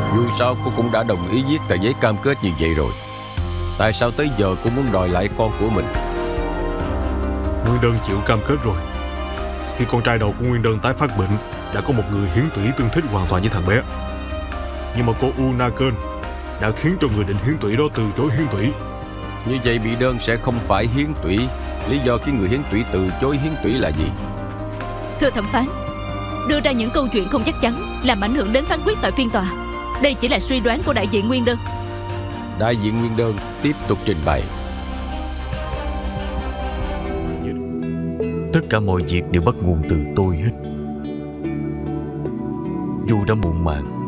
Dù sao cô cũng đã đồng ý viết tờ giấy cam kết như vậy rồi. Tại sao tới giờ cô muốn đòi lại con của mình? Nguyên Đơn chịu cam kết rồi. Khi con trai đầu của Nguyên Đơn tái phát bệnh, đã có một người hiến tủy tương thích hoàn toàn với thằng bé. Nhưng mà cô Unakern đã khiến cho người định hiến tủy đó từ chối hiến tủy. Như vậy bị đơn sẽ không phải hiến tủy. Lý do khiến người hiến tủy từ chối hiến tủy là gì? Thưa thẩm phán, đưa ra những câu chuyện không chắc chắn làm ảnh hưởng đến phán quyết tại phiên tòa. Đây chỉ là suy đoán của đại diện Nguyên Đơn. Đại diện Nguyên Đơn tiếp tục trình bày. Tất cả mọi việc đều bắt nguồn từ tôi hết. Dù đã muộn màng,